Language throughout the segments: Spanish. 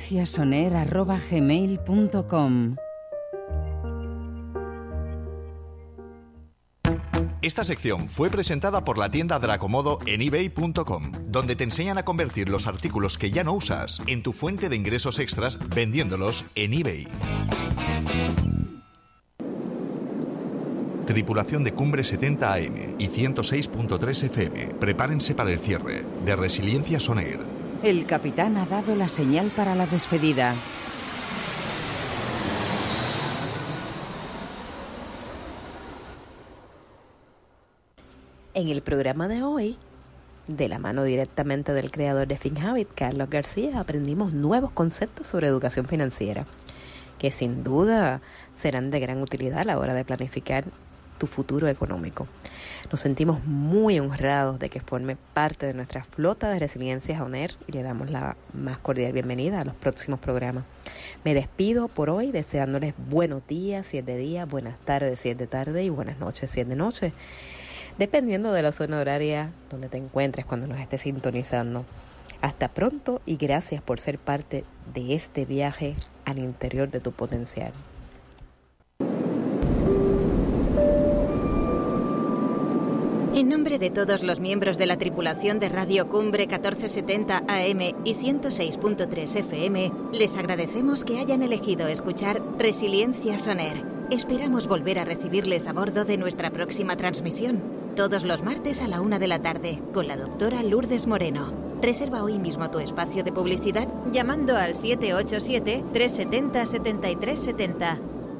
resilienciasoner@gmail.com. Esta sección fue presentada por la tienda Dracomodo en ebay.com, donde te enseñan a convertir los artículos que ya no usas en tu fuente de ingresos extras vendiéndolos en eBay. Tripulación de Cumbre 70 AM y 106.3 FM, prepárense para el cierre de Resiliencia Soner. El capitán ha dado la señal para la despedida. En el programa de hoy, de la mano directamente del creador de FinHabit, Carlos García, aprendimos nuevos conceptos sobre educación financiera, que sin duda serán de gran utilidad a la hora de planificar tu futuro económico. Nos sentimos muy honrados de que forme parte de nuestra flota de Resiliencia Soner y le damos la más cordial bienvenida a los próximos programas. Me despido por hoy deseándoles buenos días si es de día, buenas tardes si es de tarde y buenas noches si es de noche, dependiendo de la zona horaria donde te encuentres cuando nos estés sintonizando. Hasta pronto y gracias por ser parte de este viaje al interior de tu potencial. En nombre de todos los miembros de la tripulación de Radio Cumbre 1470 AM y 106.3 FM, les agradecemos que hayan elegido escuchar Resiliencia Soner. Esperamos volver a recibirles a bordo de nuestra próxima transmisión, todos los martes a la 1 de la tarde, con la doctora Lourdes Moreno. Reserva hoy mismo tu espacio de publicidad llamando al 787-370-7370.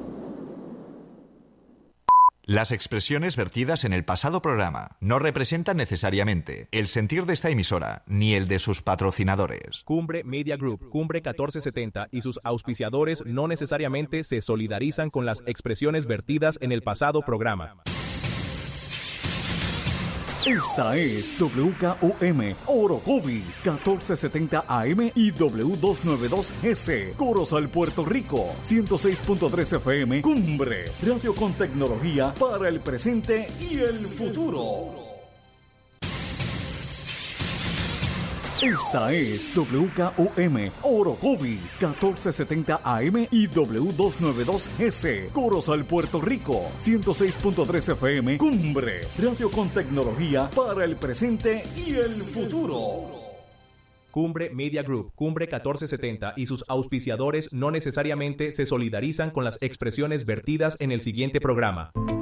Las expresiones vertidas en el pasado programa no representan necesariamente el sentir de esta emisora ni el de sus patrocinadores. Cumbre Media Group, Cumbre 1470 y sus auspiciadores no necesariamente se solidarizan con las expresiones vertidas en el pasado programa. Esta es WKOM Orocovis 1470 AM y W292S Corozal, Puerto Rico 106.3 FM Cumbre, radio con tecnología para el presente y el futuro. Esta es WKOM Orocovis 1470 AM y W292S Corozal, Puerto Rico 106.3 FM Cumbre, radio con tecnología para el presente y el futuro. Cumbre Media Group, Cumbre 1470 y sus auspiciadores no necesariamente se solidarizan con las expresiones vertidas en el siguiente programa.